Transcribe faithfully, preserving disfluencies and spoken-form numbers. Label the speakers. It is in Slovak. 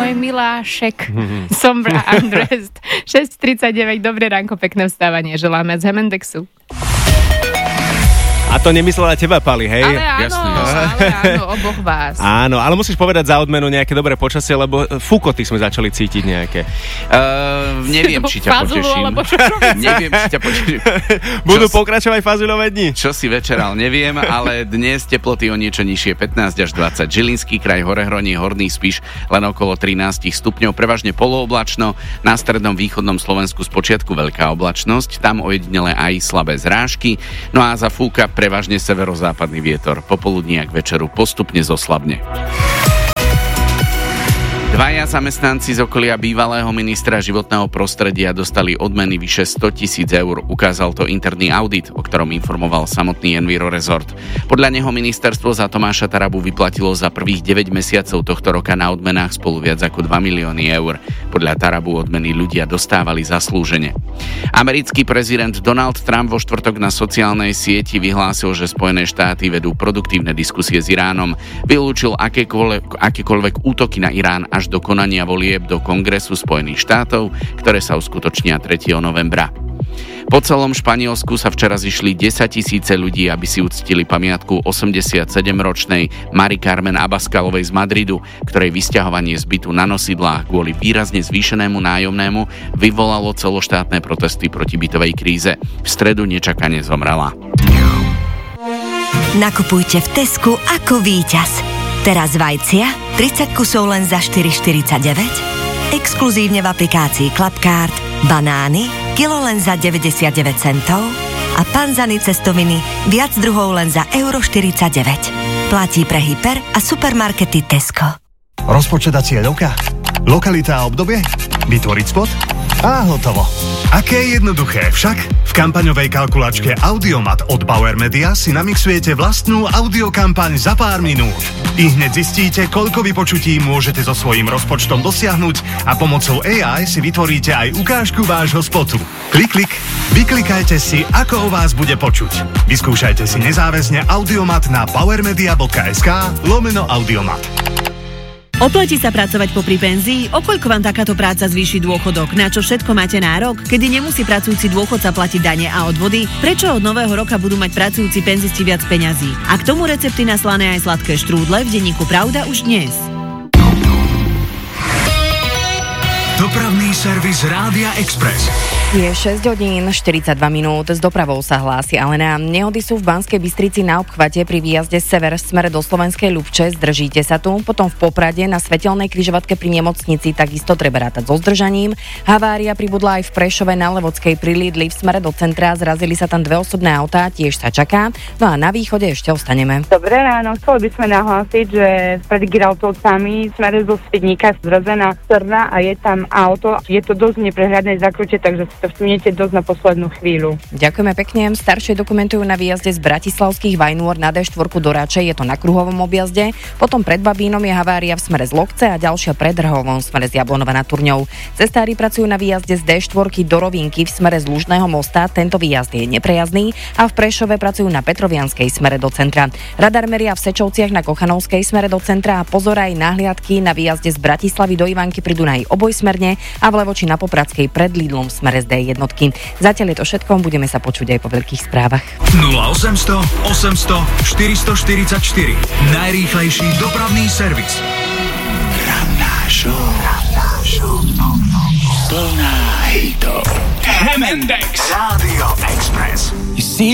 Speaker 1: môj milášek. Sombra Undressed. šesť tridsaťdeväť, dobré ránko, pekné vstávanie. Želáme z Hemendexu.
Speaker 2: A to nemyslela teba, Pali, hej?
Speaker 1: Ale áno,
Speaker 3: Jasný,
Speaker 1: ale áno, oboch vás.
Speaker 2: Áno, ale musíš povedať za odmenu nejaké dobré počasie, lebo fúkoty sme začali cítiť nejaké.
Speaker 3: Uh, neviem, či ťa
Speaker 1: Fazulu,
Speaker 3: poteším.
Speaker 1: alebo čo robíte?
Speaker 3: Neviem, či ťa poteším.
Speaker 2: Budú
Speaker 3: Čo
Speaker 2: pokračovať fazulové dni?
Speaker 3: Čo si večeral, neviem, ale dnes teploty o niečo nižšie, pätnásť až dvadsať. Žilinský kraj, Horehronie, Horný Spiš, len okolo trinásť stupňov, prevažne polooblačno, na strednom východnom Slovensku spočiatku veľká oblačnosť, tam ojedinele aj slabé zrážky, no a zafúka prevažne severozápadný vietor. Popoludní a k večeru postupne zoslabne. Dvaja zamestnanci z okolia bývalého ministra životného prostredia dostali odmeny vyše sto tisíc eur. Ukázal to interný audit, o ktorom informoval samotný Enviro Resort. Podľa neho ministerstvo za Tomáša Tarabu vyplatilo za prvých deväť mesiacov tohto roka na odmenách spolu viac ako dva milióny eur. Podľa Tarabu odmeny ľudia dostávali zaslúžene. Americký prezident Donald Trump vo štvrtok na sociálnej sieti vyhlásil, že Spojené štáty vedú produktívne diskusie s Iránom. Vylúčil akékoľvek, akékoľvek útoky na Irán až do konania volieb do Kongresu Spojených štátov, ktoré sa uskutočnia tretieho novembra. Po celom Španielsku sa včera zišli desaťtisíce ľudí, aby si uctili pamiatku osemdesiatsedemročnej Mari Carmen Abaskalovej z Madridu, ktorej vysťahovanie z bytu na nosidlách kvôli výrazne zvýšenému nájomnému vyvolalo celoštátne protesty proti bytovej kríze. V stredu nečakane zomrela.
Speaker 4: Nakupujte v Tesku ako víťaz. Teraz vajcia tridsať kusov len za štyri štyridsaťdeväť, exkluzívne v aplikácii Clubcard, banány kilo len za deväťdesiatdeväť centov a panzany cestoviny viac druhov len za euro štyridsaťdeväť. Platí pre hyper a supermarkety Tesco.
Speaker 5: Rozpočet a cieľovka? Lokalita a obdobie? Vytvoriť spot? A hotovo. Aké jednoduché však? V kampaňovej kalkulačke Audiomat od Bauer Media si namixujete vlastnú audiokampaň za pár minút. I hneď zistíte, koľko vypočutí môžete so svojím rozpočtom dosiahnuť a pomocou á í si vytvoríte aj ukážku vášho spotu. Klik, klik, vyklikajte si, ako o vás bude počuť. Vyskúšajte si nezáväzne Audiomat na powermedia.sk lomeno Audiomat.
Speaker 6: Oplatí sa pracovať popri penzii? O koľko vám takáto práca zvýši dôchodok? Na čo všetko máte nárok? Kedy nemusí pracujúci dôchodca platiť dane a odvody? Prečo od nového roka budú mať pracujúci penzisti viac peňazí? A k tomu recepty na slané aj sladké štrúdle v denníku Pravda už dnes.
Speaker 5: Dopravný servis Rádia Express.
Speaker 7: Je šesť hodín štyridsaťdva minút, s dopravou sa hlási Alena. Nehody sú v Banskej Bystrici na obchvate pri výjazde sever smere do Slovenskej Ľubče, zdržíte sa tu. Potom v Poprade na svetelnej križovatke pri nemocnici takisto treba rátať so zdržaním. Havária pribudla aj v Prešove na Levockej pri Lidli v smere do centra, zrazili sa tam dve osobné autá, tiež sa čaká. No a na východe ešte ostaneme.
Speaker 8: Dobré ráno, chceli by sme nahlásiť, že pred Giraltovcami smere zo Svidníka zrazená strna a je tam auto. Je to dosť neprehľadné zakrutie, takže to všimnete dosť na poslednú chvíľu.
Speaker 7: Ďakujeme pekne. Staršie dokumentujú na výjazde z bratislavských Vajnôr na dé štyri do Račej, je to na kruhovom objazde. Potom pred Babínom je havária v smere z Lokce a ďalšia pred Rhovom v smere z Jablonova nad Turňou. Cestári pracujú na výjazde z dé štyri do Rovinky v smere z Lužného mosta. Tento výjazd je neprejazdný a v Prešove pracujú na Petrovianskej smere do centra. Radar meria v Sečovciach na Kochanovskej smere do centra a pozor aj nahliadky na výjazde z Bratislavy do Ivanky pri Dunaji obojsmerne a v Levoči na Popradskej pred Lidlom v smere z dé jednotky. Zatiaľ je to všetko, budeme sa počuť aj po veľkých správach.
Speaker 5: nula osemsto osemsto štyristoštyridsaťštyri. Najrýchlejší dopravný servis. Ranná show. Ranná show. Plná hitov. Hemendex. Rádio Express.